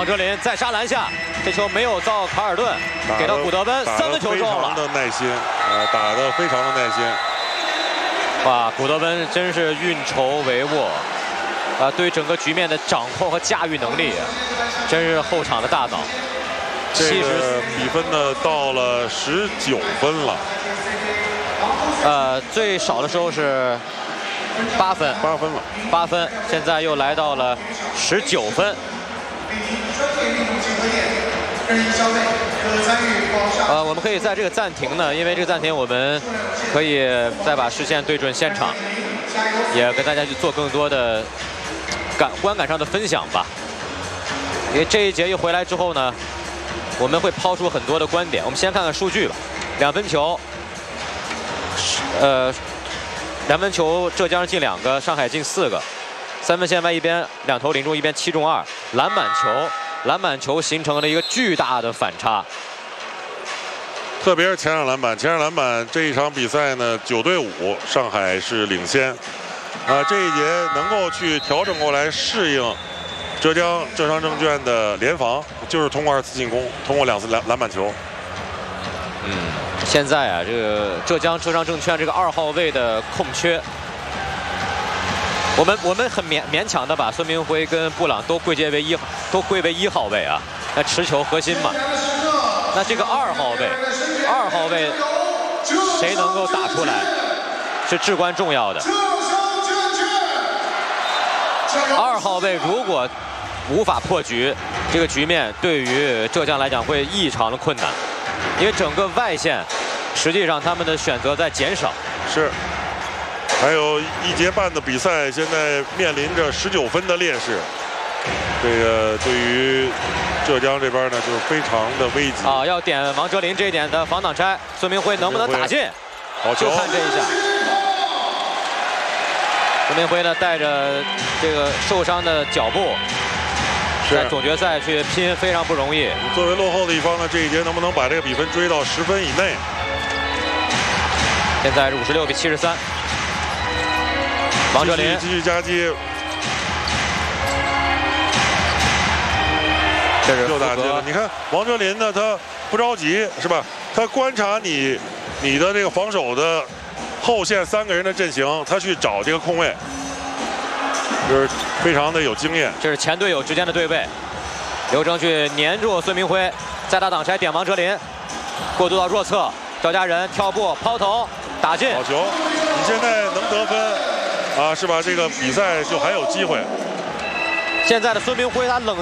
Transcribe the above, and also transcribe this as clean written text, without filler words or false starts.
王哲林再杀篮下，这球没有到卡尔顿，给到古德温，3分球中了。 非常的耐心，打得非常的耐心。 哇，古德温真是运筹帷幄，对于整个局面的掌控和驾驭能力，真是后场的大脑。 这个比分呢到了19分了。 最少的时候是8分了，8分，现在又来到了19分。我们可以在这个暂停呢，因为这个暂停我们可以再把视线对准现场，也跟大家去做更多的观感上的分享吧。因为这一节一回来之后呢，我们会抛出很多的观点。我们先看看数据吧，2分球。2分球，浙江进2个，上海进4个。3分线外一边2投0中，一边7中2。篮板球形成了一个巨大的反差。 特别是前场篮板这一场比赛呢，9对5，上海是领先。这一节能够去调整过来适应浙商证券的联防，就是通过2次进攻，通过2次篮板球。 现在啊，这个浙商证券这个2号位的空缺，我们很勉强的把孙铭徽跟布朗都归为1号位啊，那持球核心嘛。那这个2号位谁能够打出来，是至关重要的。2号位如果无法破局，这个局面对于浙江来讲会异常的困难。因为整个外线，实际上他们的选择在减少。 是，还有1节半的比赛，现在面临着19分的劣势。这个对于浙江这边呢，就是非常的危急啊！要点王哲林这一点的防挡拆，孙铭徽能不能打进？ 好球！ 就看这一下。孙铭徽呢，带着这个受伤的脚步，在总决赛去拼非常不容易。 作为落后的一方呢，这一节能不能把这个比分追到10分以内？ 现在是56比73。王哲林继续夹击， 这是又打进了。你看王哲林呢，他不着急是吧？他观察你的这个防守的后线3个人的阵型，他去找这个空位。就是非常的有经验， 这是前队友之间的对位，刘铮去黏住孙铭徽，再打挡拆点王哲林，过渡到弱侧，赵家人跳步抛投打进， 好球！你现在能得分啊，是吧？这个比赛就还有机会。 现在的孙铭徽他冷